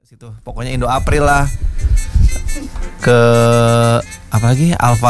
Situ pokoknya Indo April lah. Ke apa lagi?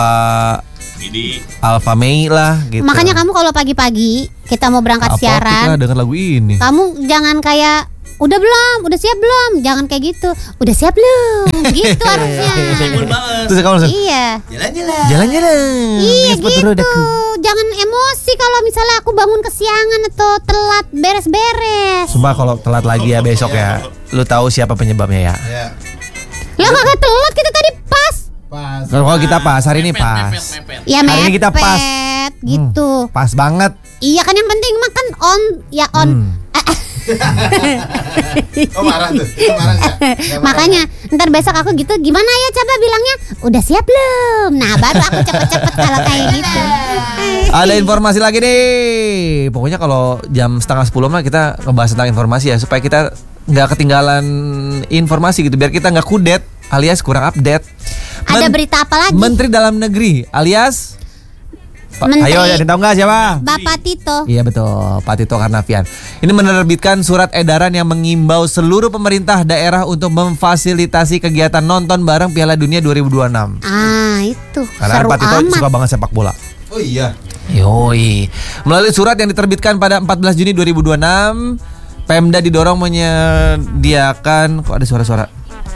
Alfa Mei lah gitu. Makanya kamu kalau pagi-pagi kita mau berangkat siaran, kita denger lagu ini. kamu jangan kayak udah belum, udah siap belum, jangan kayak gitu. Udah siap belum, gitu harusnya. Terus kamu langsung, Iya. Jalan-jalan. Iya Biar sepatu gitu. rodaku. Jangan emosi kalau misalnya aku bangun kesiangan atau telat beres-beres. Sumpah kalau telat lagi ya besok ya. Lu tahu siapa penyebabnya ya? Ya. Lah kagak telat, kita tadi pas. Kalau kita pas, hari ini pas. Ya Hari ini kita pas. gitu. Pas banget. Iya kan yang penting makan on, ya on. Oh marah tuh. Marah nggak? Makanya ntar besok aku gitu, gimana ya coba bilangnya udah siap belum? Nah baru aku cepet-cepet kalau kayak gitu. Ada informasi lagi nih. Pokoknya kalau jam 9:30 mah kita ngebahas tentang informasi ya, supaya kita nggak ketinggalan informasi gitu, biar kita nggak kudet alias kurang update. Ada berita apa lagi? Menteri Dalam Negeri alias Menteri- ayo ada yang tahu nggak siapa? Bapak Tito. Iya betul, Pak Tito Karnavian. Ini menerbitkan surat edaran yang mengimbau seluruh pemerintah daerah untuk memfasilitasi kegiatan nonton bareng Piala Dunia 2026. Ah itu Karena seru Pak Tito amat. suka banget sepak bola. Oh iya. Yoi. Melalui surat yang diterbitkan pada 14 Juni 2026, Pemda didorong menyediakan, kok ada suara-suara?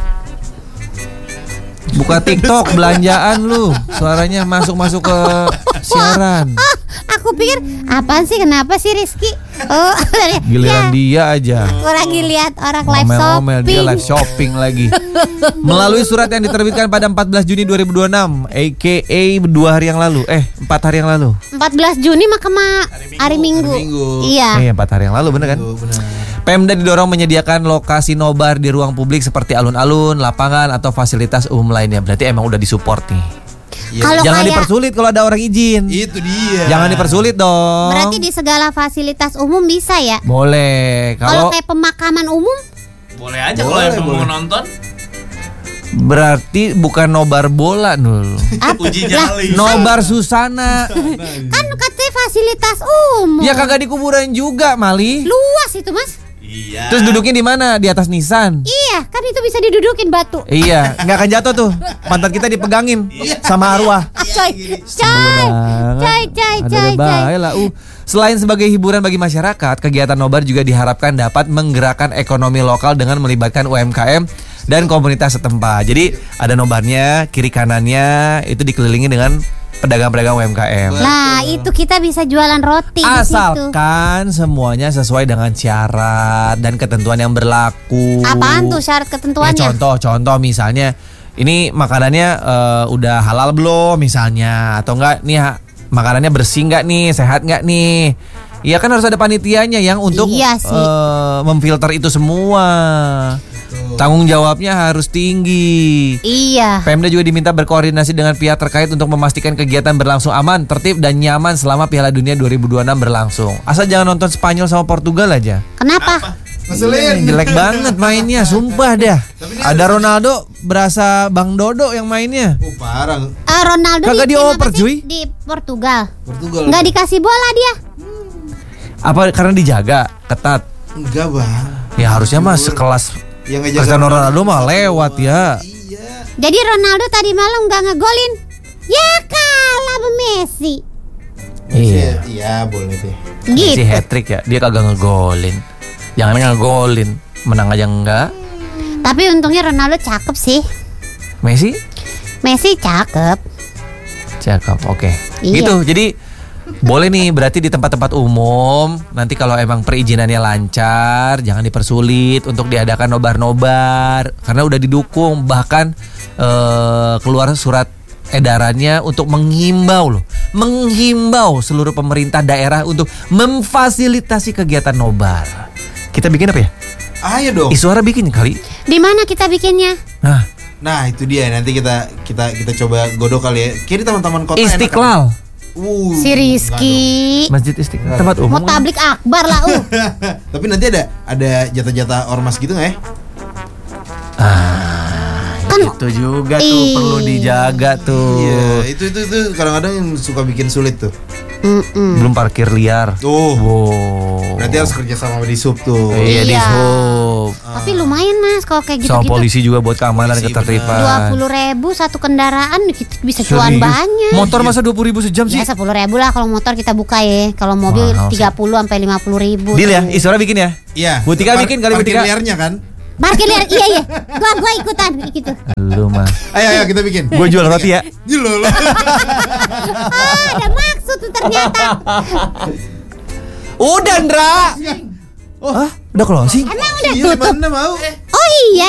Buka TikTok belanjaan lu. Suaranya masuk ke siaran. Aku pikir apaan sih, kenapa sih Rizky? Oh, Giliran ya, dia aja. aku lagi lihat orang live Ngomel-ngomel, shopping. dia live shopping lagi. Melalui surat yang diterbitkan pada 14 Juni 2026, aka 2 hari yang lalu. 4 hari yang lalu. 14 Juni mah hari Minggu. Hari Minggu. Iya. 4 hari yang lalu bener kan? Benar. Pemda didorong menyediakan lokasi nobar di ruang publik seperti alun-alun, lapangan, atau fasilitas umum lainnya. Berarti emang udah disupport nih. Iya. Kalau Jangan kayak- dipersulit kalau ada orang izin. Itu dia. Jangan dipersulit dong. Berarti di segala fasilitas umum bisa ya? Boleh. Kalau Kalau kayak pemakaman umum, Boleh aja kalau Boleh, emang boleh. mau nonton. berarti bukan nobar bola Nul. Uji nyali. Nobar Susana. kan katanya fasilitas umum. Ya kagak di kuburan juga, Mali. Luas itu mas. Iya. Terus duduknya di mana? Di atas nisan. Iya, kan itu bisa didudukin batu. Iya, nggak akan jatuh tuh. Pantat kita dipegangin sama arwah. Coy. Ada bahaya lah. Selain sebagai hiburan bagi masyarakat, kegiatan nobar juga diharapkan dapat menggerakkan ekonomi lokal dengan melibatkan UMKM dan komunitas setempat. Jadi ada nobarnya, kiri kanannya itu dikelilingi dengan pedagang-pedagang UMKM. Nah, itu kita bisa jualan roti di situ. Asalkan semuanya sesuai dengan syarat dan ketentuan yang berlaku. Apaan tuh syarat ketentuannya? Ya, contoh misalnya ini makanannya udah halal belum misalnya, atau enggak nih makanannya bersih nggak nih, sehat nggak nih. Iya kan harus ada panitianya yang untuk Iya sih. memfilter itu semua. Tanggung jawabnya harus tinggi. Iya. Pemda juga diminta berkoordinasi dengan pihak terkait untuk memastikan kegiatan berlangsung aman, tertib, dan nyaman selama Piala Dunia 2026 berlangsung. Asal jangan nonton Spanyol sama Portugal aja. Kenapa? Ngeselin. Jelek banget mainnya, sumpah dah. Ada Ronaldo berasa Bang Dodo yang mainnya. Oh parah. Ronaldo Kagak di tim dioper, apa sih? cuy. Di Portugal. Portugal. Nggak dikasih bola dia. Apa karena dijaga ketat? Enggak bang. Ya harusnya mah sekelas Yang ngejaga Cristiano Ronaldo mah lewat ya. Iya. Jadi Ronaldo tadi malam nggak ngegolin. Ya kalah sama Messi. Iya. Iya boleh deh. Si Gitu. hat-trick ya, dia kagak ngegolin. Jangan ngegolin, menang aja enggak. Tapi untungnya Ronaldo cakep sih. Messi? Messi cakep. Cakep, oke. Iya. Gitu, jadi boleh nih berarti di tempat-tempat umum. Nanti kalau emang perizinannya lancar, jangan dipersulit untuk diadakan nobar-nobar. Karena udah didukung, bahkan keluar surat edarannya untuk menghimbau seluruh pemerintah daerah untuk memfasilitasi kegiatan nobar. Kita bikin apa ya? Ayo dong. Isuara bikin kali. Di mana kita bikinnya? Nah, Itu dia, nanti kita coba godok kali ya. Kira teman-teman kota enak Istiqlal. kan? Si Rizky. Masjid Istiqlal. Tempat umum. Mau tablik akbar lah. Tapi nanti ada jatah-jatah ormas gitu nggak ya? Kan Itu juga tuh Ih. perlu dijaga tuh. Iya, itu kadang-kadang yang suka bikin sulit tuh. Belum parkir liar. Tuh. Wow. Berarti harus kerja sama di sub tuh. Iya di Iya. sub. Tapi lumayan Mas kalau kayak Sama gitu-gitu. polisi juga buat keamanan dan Polisi, ketertiban. 20.000 satu kendaraan kita bisa cuan Serius? banyak. Motor masa 20.000 sejam sih? Ya 10.000 lah kalau motor kita buka ya. Kalau mobil Mahal sih. 30 sampai 50.000. Deal ya, Istora bikin ya? Iya. Butika bikin kali Parkir Butika. liarnya kan. Parkir liar, iya. Gua ikutan gitu. Lu mah. Ayo kita bikin. Gue jual roti ya. Gila. Ada maksud tuh ternyata. Udah, Ndra. Oh, udah closing? Emang udah Iya, tutup. mana mau? Oh iya.